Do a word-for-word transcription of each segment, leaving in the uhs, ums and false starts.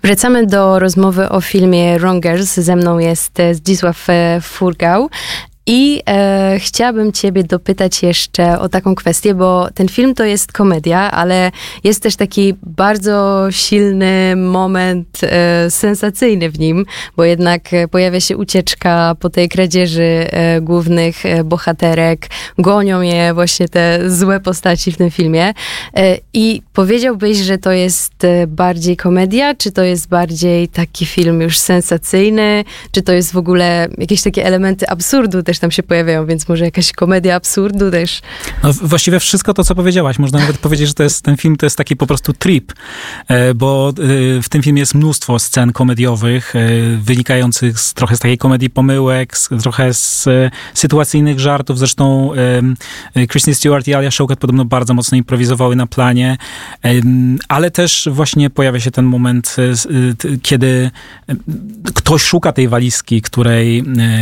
Wracamy do rozmowy o filmie Wrong Girls. Ze mną jest Zdzisław Furgał. I e, chciałabym ciebie dopytać jeszcze o taką kwestię, bo ten film to jest komedia, ale jest też taki bardzo silny moment e, sensacyjny w nim, bo jednak pojawia się ucieczka po tej kradzieży e, głównych e, bohaterek. Gonią je właśnie te złe postaci w tym filmie. E, I powiedziałbyś, że to jest bardziej komedia, czy to jest bardziej taki film już sensacyjny, czy to jest w ogóle jakieś takie elementy absurdu też tam się pojawiają, więc może jakaś komedia absurdu też. No, właściwie wszystko to, co powiedziałaś. Można nawet powiedzieć, że to jest, ten film to jest taki po prostu trip, bo w tym filmie jest mnóstwo scen komediowych, wynikających z, trochę z takiej komedii pomyłek, z, trochę z sytuacyjnych żartów. Zresztą Kristen Stewart i Alia Shawkat podobno bardzo mocno improwizowały na planie, ale też właśnie pojawia się ten moment, kiedy ktoś szuka tej walizki, której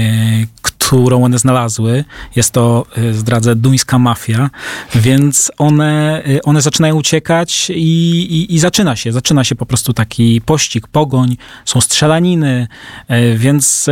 którą one znalazły. Jest to, zdradzę, duńska mafia, więc one, one zaczynają uciekać i, i, i zaczyna się, zaczyna się po prostu taki pościg, pogoń, są strzelaniny, więc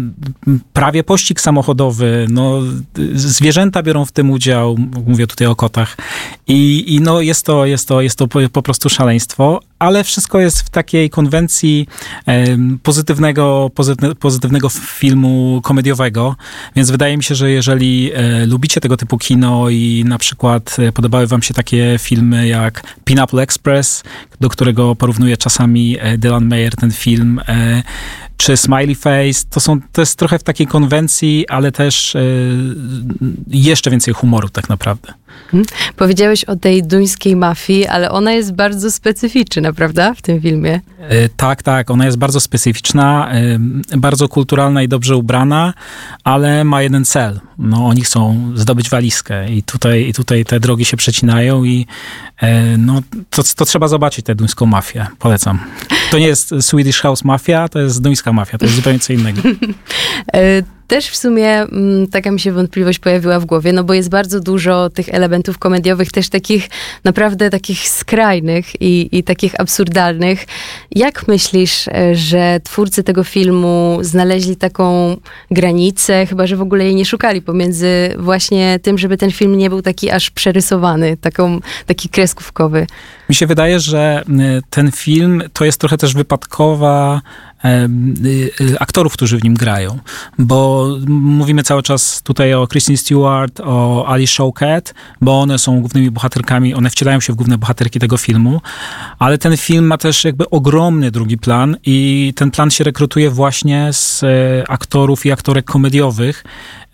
prawie pościg samochodowy, no, zwierzęta biorą w tym udział, mówię tutaj o kotach i, i no, jest to, jest to, jest to po prostu szaleństwo, ale wszystko jest w takiej konwencji pozytywnego, pozytywnego, pozytywnego filmu komediowego, więc wydaje mi się, że jeżeli e, lubicie tego typu kino i na przykład e, podobały wam się takie filmy jak Pineapple Express, do którego porównuje czasami e, Dylan Meyer ten film, e, czy Smiley Face, to, są, to jest trochę w takiej konwencji, ale też e, jeszcze więcej humoru tak naprawdę. Hmm. Powiedziałeś o tej duńskiej mafii, ale ona jest bardzo specyficzna, prawda, w tym filmie? E, tak, tak, ona jest bardzo specyficzna, e, bardzo kulturalna i dobrze ubrana, ale ma jeden cel. No, oni chcą zdobyć walizkę i tutaj, i tutaj te drogi się przecinają i e, no, to, to trzeba zobaczyć tę duńską mafię. Polecam. To nie jest Swedish House Mafia, to jest duńska mafia, to jest zupełnie co innego. Też w sumie m, taka mi się wątpliwość pojawiła w głowie, no bo jest bardzo dużo tych elementów komediowych, też takich naprawdę takich skrajnych i, i takich absurdalnych. Jak myślisz, że twórcy tego filmu znaleźli taką granicę, chyba że w ogóle jej nie szukali, pomiędzy właśnie tym, żeby ten film nie był taki aż przerysowany, taką, taki kreskówkowy? Mi się wydaje, że ten film to jest trochę też wypadkowa aktorów, którzy w nim grają, bo mówimy cały czas tutaj o Kristen Stewart, o Ali Shawkat, bo one są głównymi bohaterkami, one wcielają się w główne bohaterki tego filmu, ale ten film ma też jakby ogromny drugi plan i ten plan się rekrutuje właśnie z aktorów i aktorek komediowych.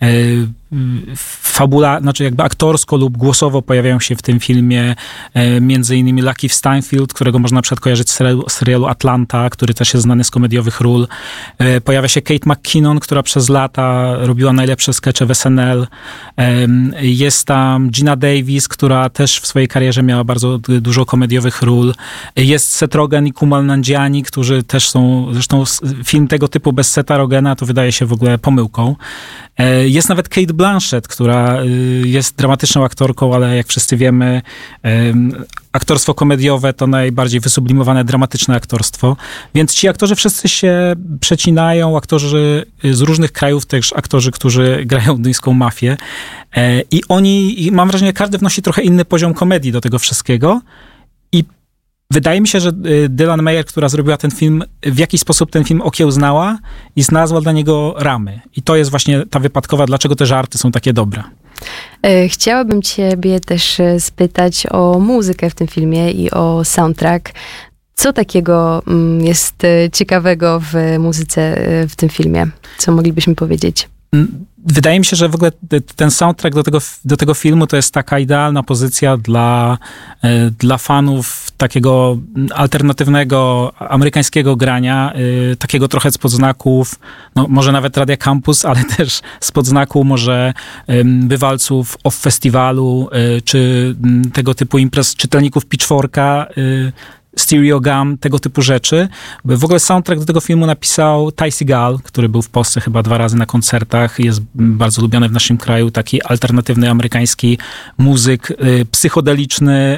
Fabula, znaczy jakby aktorsko lub głosowo pojawiają się w tym filmie e, między innymi Lakeith Stanfield, którego można na przykład kojarzyć z serialu, serialu Atlanta, który też jest znany z komediowych ról. E, pojawia się Kate McKinnon, która przez lata robiła najlepsze skecze w S N L. E, jest tam Gina Davis, która też w swojej karierze miała bardzo dużo komediowych ról. E, jest Seth Rogen i Kumail Nanjiani, którzy też są, zresztą film tego typu bez Setha Rogena to wydaje się w ogóle pomyłką. E, jest nawet Cate Blanchett, która jest dramatyczną aktorką, ale jak wszyscy wiemy, aktorstwo komediowe to najbardziej wysublimowane, dramatyczne aktorstwo. Więc ci aktorzy wszyscy się przecinają, aktorzy z różnych krajów, też aktorzy, którzy grają duńską mafię. I oni, i mam wrażenie, każdy wnosi trochę inny poziom komedii do tego wszystkiego. I wydaje mi się, że Dylan Meyer, która zrobiła ten film, w jakiś sposób ten film okiełznała i znalazła dla niego ramy. I to jest właśnie ta wypadkowa, dlaczego te żarty są takie dobre. Chciałabym ciebie też spytać o muzykę w tym filmie i o soundtrack. Co takiego jest ciekawego w muzyce w tym filmie? Co moglibyśmy powiedzieć? Wydaje mi się, że w ogóle ten soundtrack do tego, do tego filmu to jest taka idealna pozycja dla, dla fanów takiego alternatywnego, amerykańskiego grania, takiego trochę spod znaków, no może nawet Radia Campus, ale też spod znaku może bywalców Off Festiwalu, czy tego typu imprez czytelników Pitchforka, Stereo Gum, tego typu rzeczy. W ogóle soundtrack do tego filmu napisał Ty Segall, który był w Polsce chyba dwa razy na koncertach. Jest bardzo lubiany w naszym kraju. Taki alternatywny amerykański muzyk, psychodeliczny,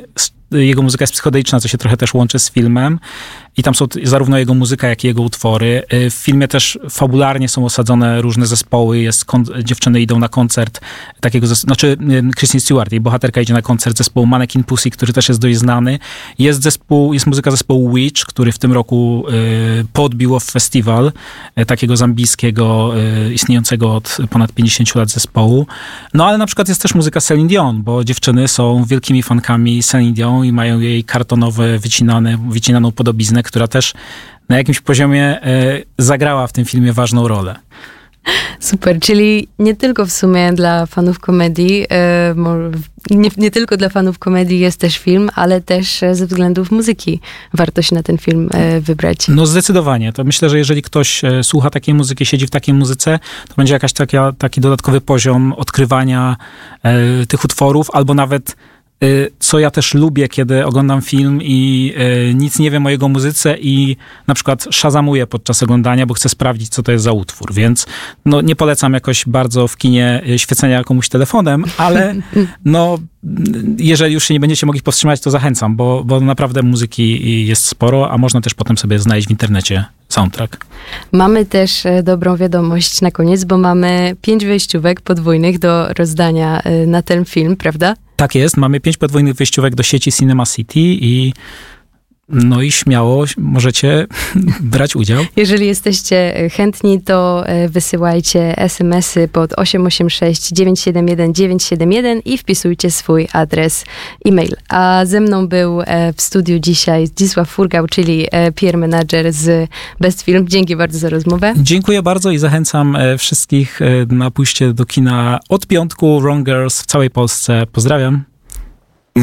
jego muzyka jest psychodeliczna, co się trochę też łączy z filmem. I tam są zarówno jego muzyka, jak i jego utwory. W filmie też fabularnie są osadzone różne zespoły. Jest kon- dziewczyny idą na koncert takiego, zes- znaczy Kristen Stewart, jej bohaterka idzie na koncert zespołu Mannequin Pussy, który też jest dość znany. Jest zespół, jest muzyka zespołu Witch, który w tym roku y, podbił w festiwal y, takiego zambijskiego, y, istniejącego od ponad pięćdziesięciu lat zespołu. No ale na przykład jest też muzyka Celine Dion, bo dziewczyny są wielkimi fankami Celine Dion i mają jej kartonowe, wycinane, wycinaną podobiznę, która też na jakimś poziomie y, zagrała w tym filmie ważną rolę. Super, czyli nie tylko w sumie dla fanów komedii, e, nie, nie tylko dla fanów komedii jest też film, ale też ze względów muzyki warto się na ten film e, wybrać. No zdecydowanie. To myślę, że jeżeli ktoś e, słucha takiej muzyki, siedzi w takiej muzyce, to będzie jakaś taka, taki dodatkowy poziom odkrywania e, tych utworów, albo nawet co ja też lubię, kiedy oglądam film i y, nic nie wiem o jego muzyce i na przykład szazamuję podczas oglądania, bo chcę sprawdzić, co to jest za utwór. Więc no, nie polecam jakoś bardzo w kinie świecenia komuś telefonem, ale no, jeżeli już się nie będziecie mogli powstrzymać, to zachęcam, bo, bo naprawdę muzyki jest sporo, a można też potem sobie znaleźć w internecie soundtrack. Mamy też dobrą wiadomość na koniec, bo mamy pięć wejściówek podwójnych do rozdania na ten film, prawda? Tak jest, mamy pięć podwójnych wejściówek do sieci Cinema City i no i śmiało możecie brać udział. Jeżeli jesteście chętni, to wysyłajcie es em esy pod osiem osiem sześć dziewięć siedem jeden dziewięć siedem jeden i wpisujcie swój adres e-mail. A ze mną był w studiu dzisiaj Zdzisław Furgał, czyli P R Manager z Best Film. Dzięki bardzo za rozmowę. Dziękuję bardzo i zachęcam wszystkich na pójście do kina od piątku. Wrong Girls w całej Polsce. Pozdrawiam.